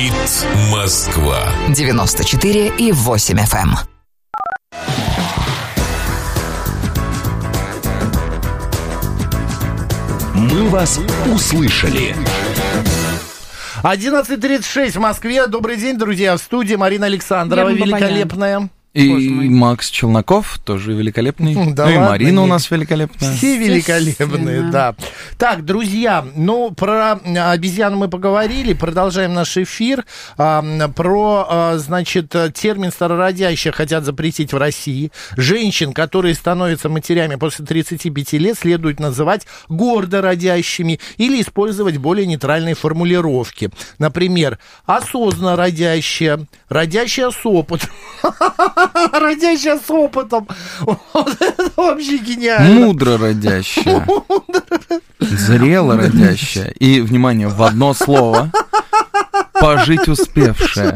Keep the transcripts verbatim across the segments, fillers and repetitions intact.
Говорит Москва. девяносто четыре и восемь эф эм. Мы вас услышали. одиннадцать тридцать шесть в Москве. Добрый день, друзья. В студии Марина Александрова, Верно, великолепная. И Макс Челноков, тоже великолепный. Да ну и ладно, Марина нет. у нас великолепная. Все великолепные, да. Так, друзья, ну, про обезьяну мы поговорили, продолжаем наш эфир. А, про, а, значит, термин «старородящие» хотят запретить в России. Женщин, которые становятся матерями после тридцати пяти лет, следует называть гордо родящими или использовать более нейтральные формулировки. Например, осознанно родящая, родящая с опытом. Родящая с опытом. Вот это вообще гениально. Мудро родящая. Зрело родящая. И, внимание, в одно слово. Пожить успевшая.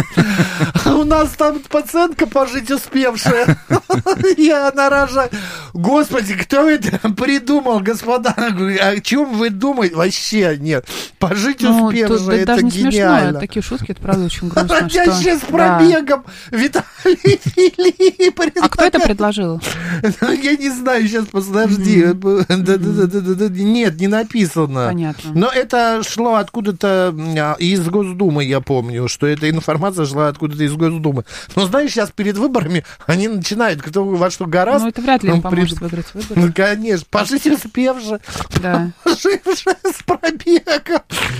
У нас там пациентка пожить успевшая. И она рожает. Господи, кто это придумал, господа? О чем вы думаете? Вообще нет. Пожить ну, успевшая, тут, это даже не гениально. Смешно. Такие шутки, это правда очень грустно. Родящая что... с пробегом. Да. Виталий Филипп. А кто это предложил? Я не знаю, сейчас подожди. Mm-hmm. Нет, не написано. Понятно. Но это шло откуда-то из Госдумы, я помню, что эта информация шла откуда-то из Госдумы. Но знаешь, сейчас перед выборами они начинают, кто во что гораздо. Ну, это вряд ли им поможет выиграть выборы. Ну, конечно. Пожить успевшая. Да. Пожившая с пробегом.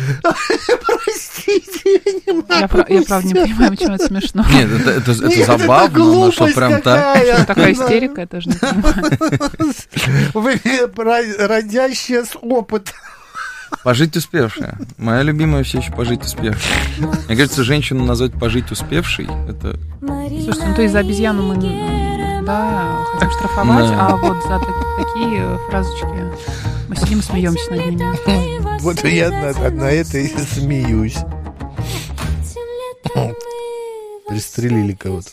Простите, я не могу. Я, я правда не понимаю, почему это смешно. Нет, это, это, это Нет, забавно, это но что прям так. Что такая истерика, я тоже не понимаю. Вы родящая с опытом. Пожить успевшая. Моя любимая все еще пожить успевшая. Мне кажется, женщину назвать пожить успевшей, это... Слушайте, ну то есть за обезьяну мы, да, хотим штрафовать, да. А вот за так, такие фразочки мы сидим и смеемся над ними. Вот я на, на это и смеюсь. Пристрелили кого-то.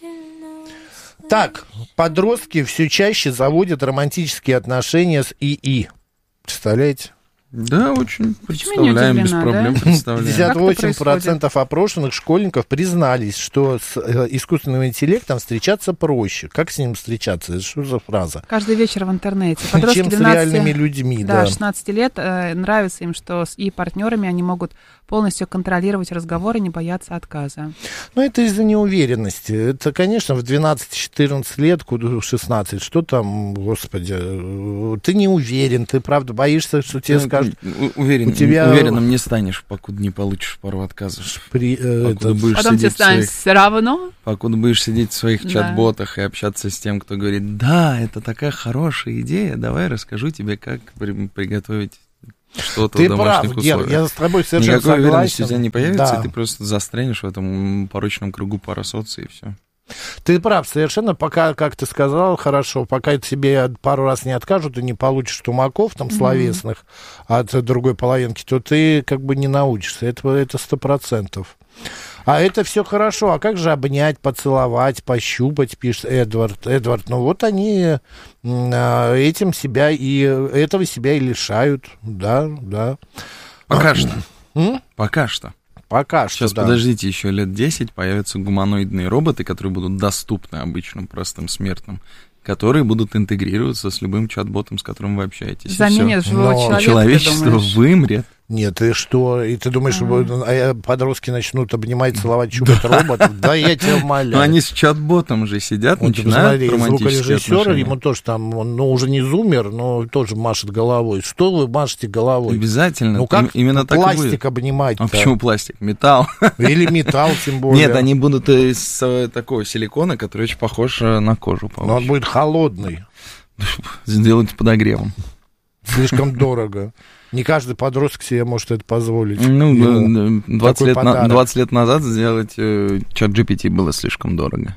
Так, подростки все чаще заводят романтические отношения с ИИ. Представляете? Да, очень представляем, без проблем да? представляем. пятьдесят восемь процентов опрошенных школьников признались, что с э, искусственным интеллектом встречаться проще. Как с ним встречаться? Это что за фраза? Каждый вечер в интернете. Подростки чем двенадцати, с реальными людьми. Да, да. шестнадцати лет э, нравится им, что с и партнерами они могут полностью контролировать разговоры, не бояться отказа. Ну, это из-за неуверенности. Это, конечно, в двенадцать-четырнадцать лет, куда шестнадцать, что там, господи, ты не уверен, ты, правда, боишься, что тебе скажут. Уверен, тебя... Уверенным не станешь, покуда не получишь пару отказов. При, э, покуда это... будешь Потом тебе станет своих... все равно. Покуда будешь сидеть в своих да. чат-ботах и общаться с тем, кто говорит, да, это такая хорошая идея, давай расскажу тебе, как при... приготовить что-то ты в домашних прав, условиях. Гер, я с тобой совершенно Никакой согласен. уверенности у тебя не появится, да. и ты просто застрянешь в этом порочном кругу пара соций, и все. Ты прав, совершенно, пока, как ты сказал, хорошо, пока тебе пару раз не откажут и не получишь тумаков там словесных mm-hmm. от другой половинки, то ты как бы не научишься, это это сто процентов. А это все хорошо, а как же обнять, поцеловать, пощупать, пишет Эдвард. Эдвард, ну вот они этим себя и, этого себя и лишают, да, да. Пока что, пока что. Пока что, Сейчас, да. подождите, еще лет десять появятся гуманоидные роботы, которые будут доступны обычным простым смертным, которые будут интегрироваться с любым чат-ботом, с которым вы общаетесь. Заменят живого человека, человечество вымрет. Нет, и что? И ты думаешь, А-а-а. подростки начнут обнимать, целовать, чубать роботов? Да я тебя умоляю. Но они с чат-ботом же сидят, вот, начинают смотри, романтические звукорежиссер, ему тоже там, он, ну, уже не зумер, но тоже машет головой. Что вы машете головой? Обязательно. Ну, как именно так пластик и будет. обнимать-то? А почему пластик? Металл. Или металл, тем более. Нет, они будут из такого силикона, который очень похож на кожу. Но он будет холодный. Сделать с подогревом. Слишком дорого. Не каждый подросток себе может это позволить. Ну, двадцать лет, на, двадцать лет назад сделать э, чат джи пи ти было слишком дорого.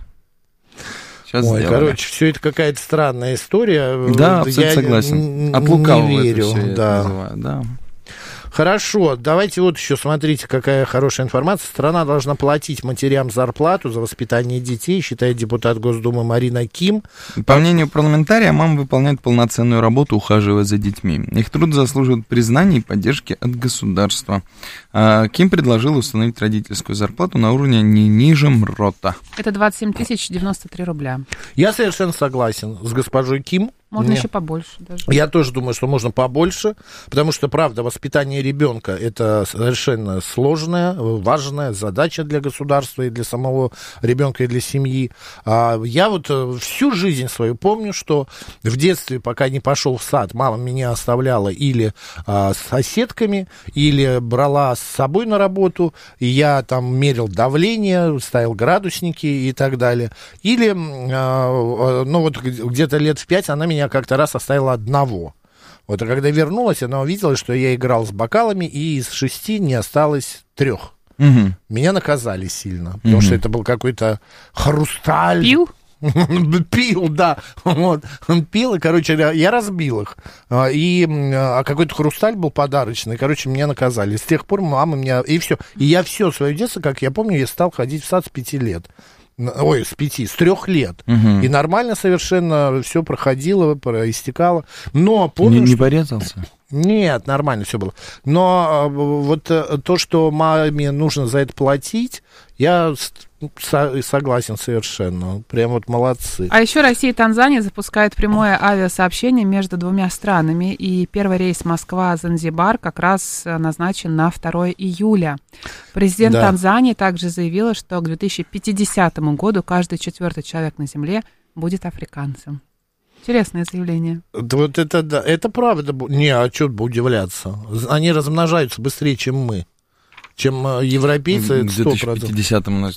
Сейчас Ой, сделали. короче, все это какая-то странная история. Да, абсолютно я согласен. Не, От лукавого не верю, это все да. называю, да. Хорошо, давайте вот еще, смотрите, какая хорошая информация. Страна должна платить матерям зарплату за воспитание детей, считает депутат Госдумы Марина Ким. По мнению парламентария, мамы выполняют полноценную работу, ухаживая за детьми. Их труд заслуживает признания и поддержки от государства. Ким предложил установить родительскую зарплату на уровне не ниже МРОТа. Это двадцать семь тысяч девяносто три рубля. Я совершенно согласен с госпожой Ким. Можно Мне... еще побольше даже. Я тоже думаю, что можно побольше, потому что, правда, воспитание ребенка – это совершенно сложная, важная задача для государства и для самого ребенка, и для семьи. Я вот всю жизнь свою помню, что в детстве, пока не пошел в сад, мама меня оставляла или с соседками, или брала с собой на работу, и я там мерил давление, ставил градусники и так далее. Или, ну вот где-то лет в пять она меня как-то раз оставила одного. Вот, а когда вернулась, она увидела, что я играл с бокалами, и из шести не осталось трех. Угу. Меня наказали сильно, потому угу. что это был какой-то хрусталь. Пил? Пил, да. Вот. Он пил, и, короче, я разбил их. И а какой-то хрусталь был подарочный. Короче, меня наказали. С тех пор мама меня... И все. И я все свое детство, как я помню, я стал ходить в сад с пяти лет. Ой, с пяти, с трех лет. Угу. И нормально совершенно все проходило, проистекало. Но помню, не, не что... порезался? Нет, нормально все было. Но вот то, что маме нужно за это платить, я согласен совершенно. Прям вот молодцы. А еще Россия и Танзания запускают прямое авиасообщение между двумя странами. И первый рейс Москва-Занзибар как раз назначен на второе июля. Президент да. Танзании также заявила, что к две тысячи пятидесятому году каждый четвертый человек на Земле будет африканцем. Интересное заявление. Вот это, да, это правда. Не, а что бы удивляться? Они размножаются быстрее, чем мы. Чем европейцы, к две тысячи пятидесятому у нас,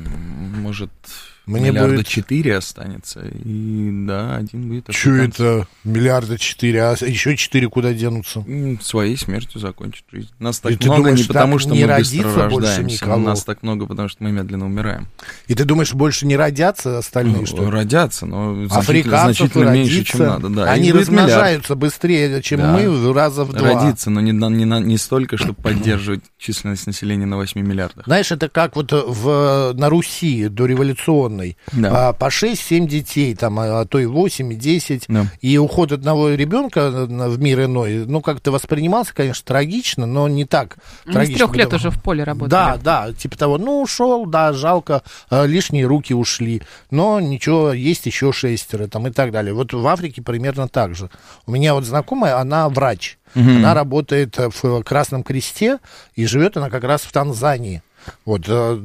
может, Мне миллиарда будет... четыре останется, и да, один будет африканцем. Что это миллиарда четыре, а еще четыре куда денутся? Своей смертью закончат жизнь. Нас так и много думаешь, не потому, что не мы быстро рождаемся, никого. Нас так много, потому что мы медленно умираем. И ты думаешь, больше не родятся остальные, ну, что ли? Родятся, но значительно, значительно меньше, чем надо. Да. Они размножаются миллиард. Быстрее, чем да. мы, в раза в два. Родиться, но не, не, не столько, чтобы поддерживать численность населения на восьми миллиардах. Знаешь, это как вот в, на Руси дореволюционной. Да. По шесть-семь детей, там, а то и восемь, и десять. Да. И уход одного ребенка в мир иной, ну, как-то воспринимался, конечно, трагично, но не так ну, трагично. С трех лет уже в поле работали. Да, да, типа того, ну, ушел, да, жалко, лишние руки ушли, но ничего, есть еще шестеро, там, и так далее. Вот в Африке примерно так же. У меня вот знакомая, она врач, угу. Она работает в Красном Кресте, и живет она как раз в Танзании. Вот,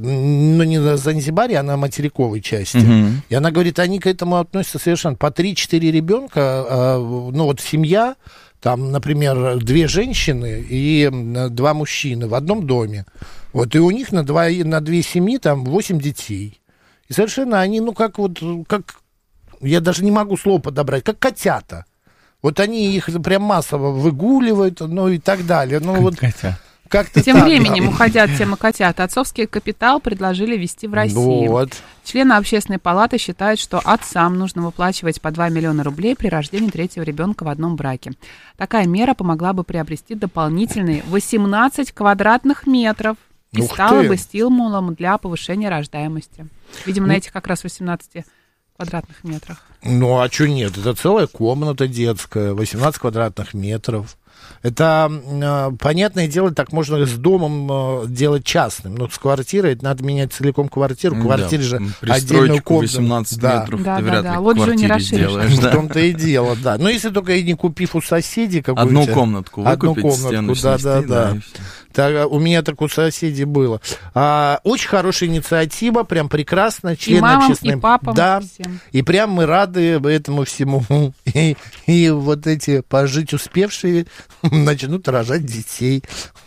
но не на Занзибаре, а на материковой части. Uh-huh. И она говорит, они к этому относятся совершенно по три-четыре ребенка, ну вот семья, там, например, две женщины и два мужчины в одном доме. Вот, и у них на, два, на две семьи там восемь детей. И совершенно они, ну как вот, как, я даже не могу слово подобрать, как котята. Вот они их прям массово выгуливают, ну и так далее. Ну, как вот, котята. Как-то Тем так, временем, да. уходя от темы котят, отцовский капитал предложили ввести в России. Вот. Члены общественной палаты считают, что отцам нужно выплачивать по два миллиона рублей при рождении третьего ребенка в одном браке. Такая мера помогла бы приобрести дополнительные восемнадцать квадратных метров и Ух стала ты. бы стимулом для повышения рождаемости. Видимо, на этих как раз восемнадцати квадратных метрах. Ну, а что нет? Это целая комната детская, восемнадцать квадратных метров. Это, э, понятное дело, так можно с домом э, делать частным. Но с квартирой это надо менять целиком квартиру. В квартире да, же отдельную комнату. восемнадцать да. метров да, ты да, вряд да. ли Вот в квартире сделаешь. В том-то и дело, да. Ну, если только и не купив у соседей какую-то... Одну комнатку выкупить, одну комнатку, стену да, снести, да, да. да Так, у меня так у соседей было. А, очень хорошая инициатива, прям прекрасно. Члены и мамам, общественной... и папам, да. всем. И прям мы рады этому всему. И, и вот эти пожить успевшие начнут рожать детей.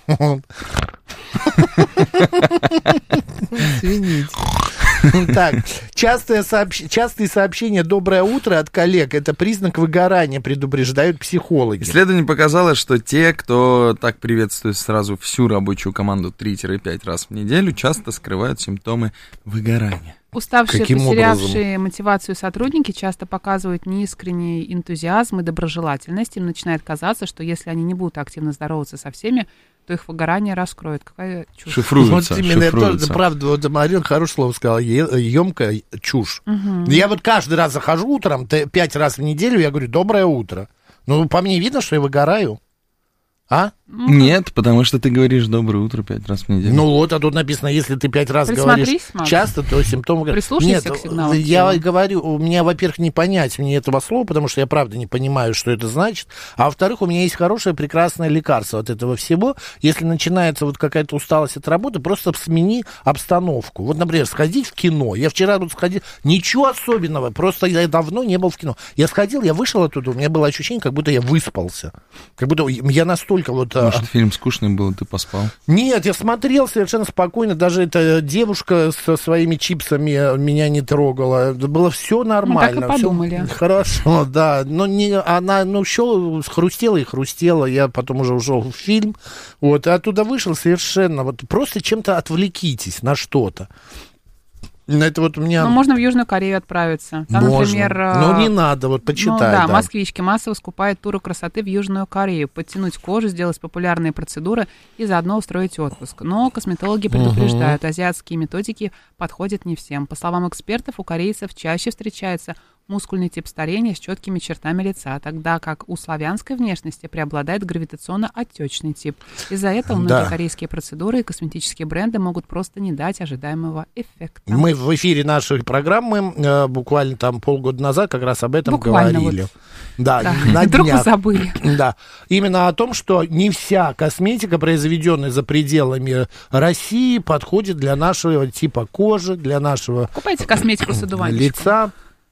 Извините. Так, частые, сообщ... частые сообщения «доброе утро» от коллег – это признак выгорания, предупреждают психологи. Исследование показало, что те, кто так приветствует сразу всю рабочую команду три-пять раз в неделю, часто скрывают симптомы выгорания. Уставшие, Каким потерявшие образом? мотивацию сотрудники часто показывают неискренний энтузиазм и доброжелательность. Им начинает казаться, что если они не будут активно здороваться со всеми, то их выгорание раскроет. Какая чушь. Шифруется, Вот именно, шифруется. я тоже, правда, вот Марина хорошее слово сказала, емкая чушь. Угу. Я вот каждый раз захожу утром, пять раз в неделю, я говорю, доброе утро. Ну, по мне видно, что я выгораю. А? Нет, потому что ты говоришь «доброе утро» пять раз в неделю. Ну вот, а тут написано, если ты пять раз Присмотрись, говоришь Макс. часто, то симптомы... Прислушайся Нет, к сигналам я тела. говорю, у меня, во-первых, не понять мне этого слова, потому что я, правда, не понимаю, что это значит. А во-вторых, у меня есть хорошее, прекрасное лекарство от этого всего. Если начинается вот какая-то усталость от работы, просто смени обстановку. Вот, например, сходить в кино. Я вчера тут сходил, ничего особенного, просто я давно не был в кино. Я сходил, я вышел оттуда, у меня было ощущение, как будто я выспался. Как будто я настолько вот... Может, фильм скучный был, ты поспал? Нет, я смотрел совершенно спокойно, даже эта девушка со своими чипсами меня не трогала, было все нормально. Мы так и подумали. Всё хорошо, да, но не, она, ну, еще хрустела и хрустела, я потом уже ушел в фильм, вот, и оттуда вышел совершенно, вот, просто чем-то отвлекитесь на что-то. Это вот у меня... Ну, можно в Южную Корею отправиться. Там, можно. например... Но не надо, вот почитай. Ну, да, да, москвички массово скупают туры красоты в Южную Корею, подтянуть кожу, сделать популярные процедуры и заодно устроить отпуск. Но косметологи предупреждают, азиатские методики подходят не всем. По словам экспертов, у корейцев чаще встречается мускульный тип старения с четкими чертами лица, тогда как у славянской внешности преобладает гравитационно-отечный тип. Из-за этого многие Да. корейские процедуры и косметические бренды могут просто не дать ожидаемого эффекта. Мы в эфире нашей программы э, буквально там полгода назад как раз об этом Буквально говорили. вот. Да, Да. на Вдруг вы днях. забыли. Да, именно о том, что не вся косметика, произведенная за пределами России, подходит для нашего типа кожи, для нашего Купайте косметику с одуванчиком. лица.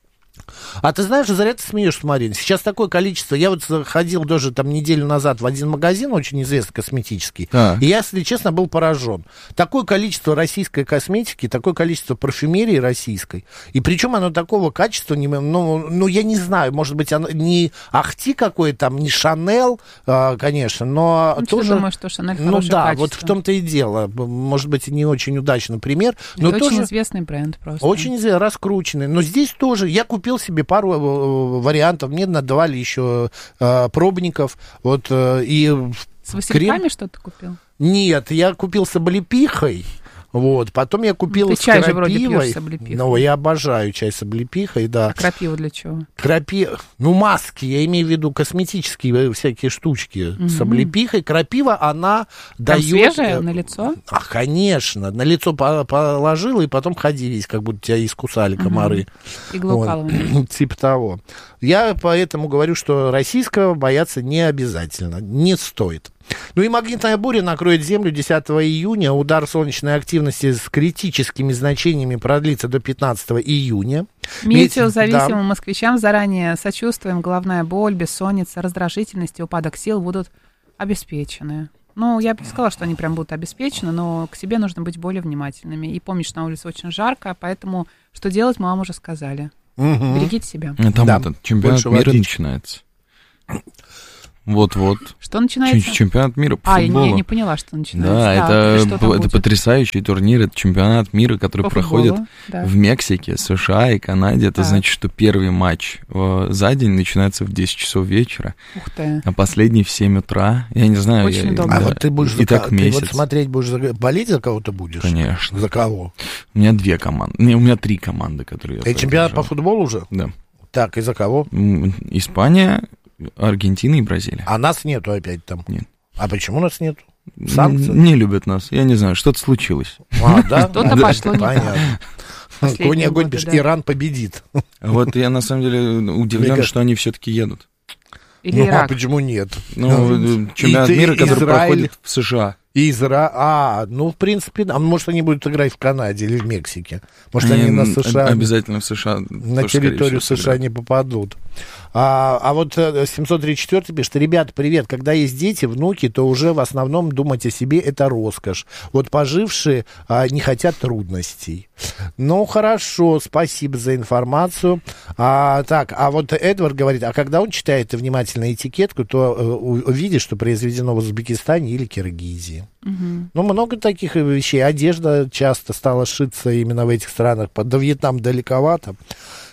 А ты знаешь, зря ты смеешься, Марин. Сейчас такое количество. Я вот ходил даже там неделю назад в один магазин, очень известный косметический. А. И я, если честно, был поражен. Такое количество российской косметики, такое количество парфюмерии российской. И причем оно такого качества, не, ну, ну, я не знаю, может быть, оно не ахти какой там, не Шанел, а, конечно, но Ну, тоже... ты думаешь, что Шанель Ну хорошее да, качество? вот в том-то и дело. Может быть, не очень удачный пример, но Это тоже... очень известный бренд просто. Очень известный, раскрученный. Но здесь тоже я купил себе пару э, вариантов. Мне надавали еще э, пробников. Вот, э, и С васильками крем... что-то купил? Нет, я купил с облепихой. Вот, потом я купил Ты с чай же вроде крапивой. пьешь с облепихой. Ну, я обожаю чай с облепихой, да. А крапиву для чего? Крапи... Ну, маски, я имею в виду косметические всякие штучки Мгм. с облепихой. Крапива, она Там дает... свежее на лицо? А, конечно, на лицо по- положила, и потом ходи весь, как будто тебя искусали комары. Иглоукалывание. Вот, типа того. Я поэтому говорю, что российского бояться не обязательно, не стоит. Ну и магнитная буря накроет Землю десятого июня. Удар солнечной активности с критическими значениями продлится до пятнадцатого июня. Метеозависимым Да. москвичам заранее сочувствуем. Головная боль, бессонница, раздражительность и упадок сил будут обеспечены. Ну, я бы не сказала, что они прям будут обеспечены, но к себе нужно быть более внимательными. И помнишь, что на улице очень жарко, поэтому что делать, мы вам уже сказали. Мгм. Берегите себя. А Там Да, этот чемпионат больше мира водички. начинается. Вот-вот. Что начинается? Ч- Чемпионат мира по А, я футболу. не, не поняла, что начинается. Да, Так, и это, что там это будет? потрясающий турнир, это чемпионат мира, который По проходит футболу, да. в Мексике, США и Канаде. Это Так. значит, что первый матч э, за день начинается в десять часов вечера, Ух ты. а последний в семь утра. Я не знаю. Очень я, удобно. А да, вот ты будешь и за так ко- ты месяц. вот смотреть будешь, за- болеть за кого-то будешь? Конечно. За кого? У меня две команды. Не, у меня три команды, которые я Это чемпионат по поддержал. футболу уже? Да. Так, и за кого? М, Испания, Аргентина и Бразилия. А нас нету опять там? Нет. А почему нас нету? Санкции? Н- Не любят нас. Я не знаю, что-то случилось. А, да? Что-то Да, пошло не так. понятно. Последние Конь огонь годы, пишет, да. Иран победит. Вот я на самом деле удивлен, Мне что они все-таки едут. Или Ну, а Ирак. почему нет? Ну, чемпионат И ты- мира, который Израиль. проходит в США. Изра... А, ну, в принципе, а может, они будут играть в Канаде или в Мексике. Может, Они они на м, США... Обязательно в США. На тоже, скорее территорию всего, США сыграют. не попадут. А, а вот э, семьсот тридцать четыре пишет: ребята, привет, когда есть дети, внуки, то уже в основном думать о себе — это роскошь. Вот пожившие а, не хотят трудностей. Ну, хорошо, спасибо за информацию. А, так, а вот Эдвард говорит, а когда он читает внимательно этикетку, то э, увидит, что произведено в Узбекистане или Киргизии. Мгм. Ну, много таких вещей. Одежда часто стала шиться именно в этих странах. До Вьетнама далековато.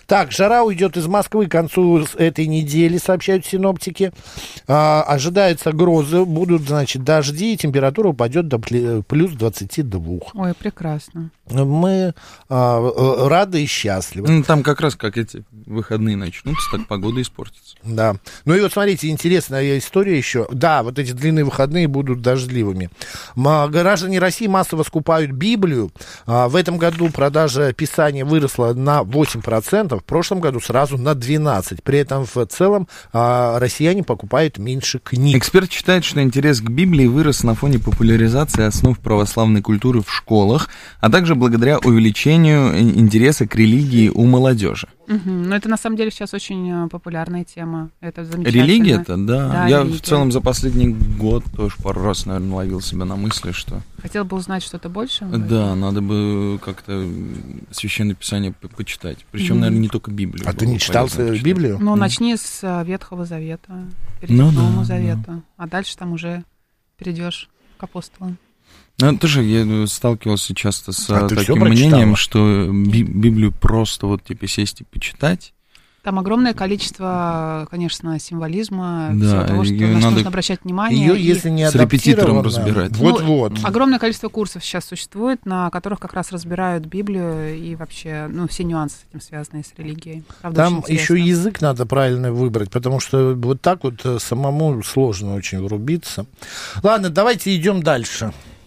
Так, жара уйдет из Москвы к концу этой недели, сообщают синоптики. А, ожидаются грозы, будут, значит, дожди, и температура упадет до плюс двадцати двух. Ой, прекрасно. Мы а, рады и счастливы. Ну, там как раз как эти выходные начнутся, так погода испортится. Да. Ну и вот смотрите, интересная история еще. Да, вот эти длинные выходные будут дождливыми. Граждане России массово скупают Библию. А, в этом году продажа Писания выросла на восемь процентов, в прошлом году сразу на двенадцать процентов. При этом в целом а, россияне покупают меньше книг. Эксперт считает, что интерес к Библии вырос на фоне популяризации основ православной культуры в школах, а также благодаря увеличению интереса к религии у молодежи. Угу. Ну, это на самом деле сейчас очень популярная тема. Это замечательно. Религия-то, да. да Я религия. в целом за последний год тоже пару раз, наверное, ловил себя на мысли, что... Хотел бы узнать что-то больше? Да, надо бы как-то Священное Писание по- почитать. Причем, mm. наверное, не только Библию. А ты не читал Библию? Ну, mm. начни с Ветхого Завета, перейди ну, к Новому да, Завету, да. а дальше там уже перейдешь к апостолам. Ну, тоже я сталкивался часто с а таким мнением, что би- Библию просто вот типа сесть и почитать. Там огромное количество, конечно, символизма, да, всего того, что, на надо что нужно обращать внимание. Ее, если не с репетитором разбирать. Вот-вот. Ну, огромное количество курсов сейчас существует, на которых как раз разбирают Библию и вообще, ну, все нюансы с этим связанные с религией. Правда, там еще язык надо правильно выбрать, потому что вот так вот самому сложно очень врубиться. Ладно, давайте идем дальше.